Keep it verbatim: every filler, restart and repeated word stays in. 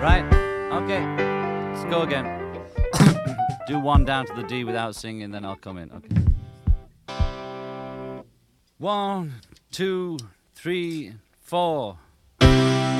Right, okay, let's go again. Do one down to the D without singing, then I'll come in, okay. One, two, three, four.